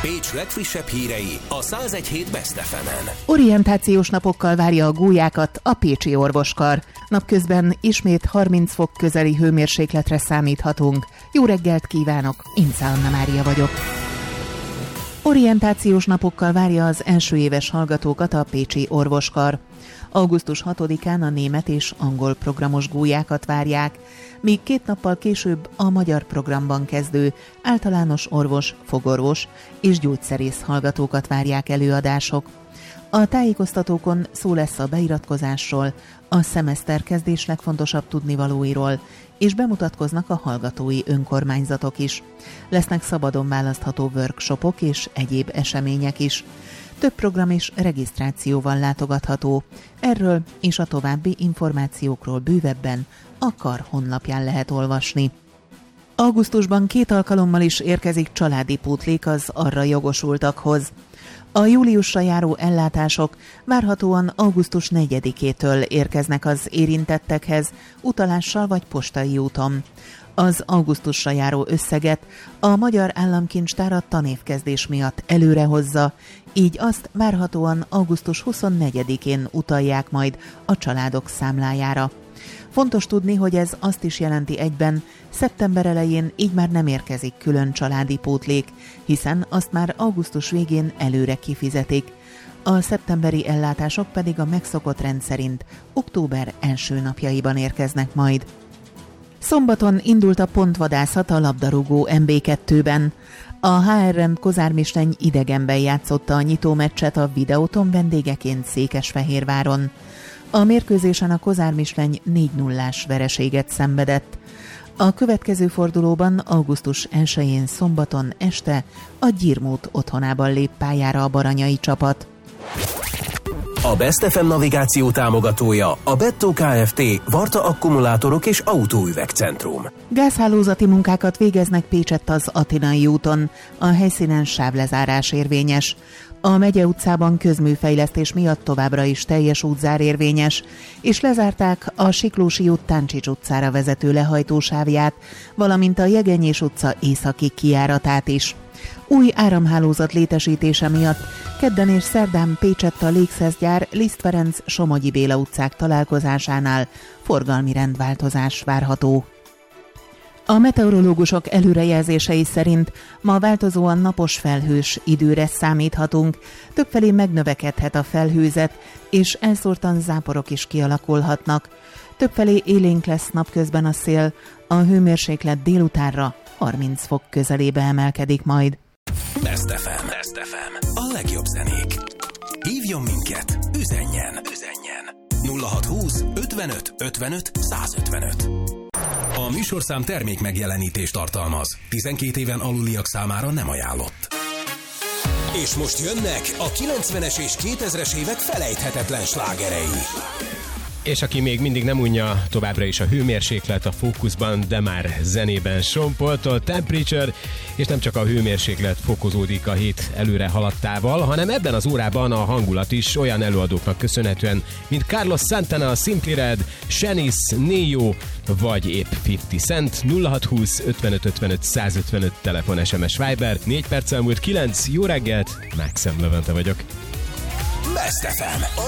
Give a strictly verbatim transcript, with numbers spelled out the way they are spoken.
Pécs legfrissebb hírei a száz egy hét Best ef emen. Orientációs napokkal várja a gólyákat a pécsi orvoskar. Napközben ismét harminc fok közeli hőmérsékletre számíthatunk. Jó reggelt kívánok, Ince Anna Mária vagyok. Orientációs napokkal várja az első éves hallgatókat a pécsi orvoskar. augusztus hatodikán a német és angol programos gólyákat várják, míg két nappal később a magyar programban kezdő általános orvos, fogorvos és gyógyszerész hallgatókat várják előadások. A tájékoztatókon szó lesz a beiratkozásról, a szemeszterkezdés legfontosabb tudnivalóiról, és bemutatkoznak a hallgatói önkormányzatok is. Lesznek szabadon választható workshopok és egyéb események is. Több program és regisztrációval látogatható. Erről és a további információkról bővebben a kar honlapján lehet olvasni. Augusztusban két alkalommal is érkezik családi pótlék az arra jogosultakhoz. A júliusra járó ellátások várhatóan augusztus negyedikétől érkeznek az érintettekhez, utalással vagy postai úton. Az augusztusra járó összeget a Magyar Államkincstár a tanévkezdés miatt előrehozza, így azt várhatóan augusztus huszonnegyedikén utalják majd a családok számlájára. Fontos tudni, hogy ez azt is jelenti egyben, szeptember elején így már nem érkezik külön családi pótlék, hiszen azt már augusztus végén előre kifizetik. A szeptemberi ellátások pedig a megszokott rend szerint október első napjaiban érkeznek majd. Szombaton indult a pontvadászat a labdarúgó em bé kettőben. A há er em Kozármisteny idegenben játszotta a nyitómeccset a Videóton vendégeként Székesfehérváron. A mérkőzésen a Kozármisteny négy nullás vereséget szenvedett. A következő fordulóban augusztus elsején szombaton este a Gyirmót otthonában lép pályára a baranyai csapat. A Best ef em navigáció támogatója a Bettó Kft. Varta akkumulátorok és autóüvegcentrum. Gázhálózati munkákat végeznek Pécsett az Atinai úton. A helyszínen sávlezárás érvényes. A Megye utcában közműfejlesztés miatt továbbra is teljes útzár érvényes, és lezárták a Siklósi út Táncsics utcára vezető lehajtósávját, valamint a Jegenyés utca északi kijáratát is. Új áramhálózat létesítése miatt kedden és szerdán Pécsett a Légszeszgyár Liszt Ferenc Somogyi Béla utcák találkozásánál forgalmi rendváltozás várható. A meteorológusok előrejelzései szerint ma változóan napos felhős időre számíthatunk, többfelé megnövekedhet a felhőzet, és elszórtan záporok is kialakulhatnak. Többfelé élénk lesz napközben a szél, a hőmérséklet délutánra harminc fok közelébe emelkedik majd. Best ef em. Best ef em. A legjobb zenék. Hívjon minket, üzenjen, üzenjen. nulla hat húsz ötvenöt ötvenöt százötvenöt. A műsorszám termék megjelenítést tartalmaz. tizenkét éven aluliak számára nem ajánlott. És most jönnek a kilencvenes és kétezres évek felejthetetlen slágerei. És aki még mindig nem unja, továbbra is a hőmérséklet a fókuszban, de már zenében Sean Paul-tól Temperature, és nem csak a hőmérséklet fokozódik a hét előre haladtával, hanem ebben az órában a hangulat is olyan előadóknak köszönhetően, mint Carlos Santana, Simply Red, Shanice, Neo, vagy épp ötven Cent. Nulla hat húsz ötvenöt ötvenöt százötvenöt telefon, es em es, Viber. négy perc elmúlt kilenc, jó reggelt, Maxim Levente vagyok. Best ef em.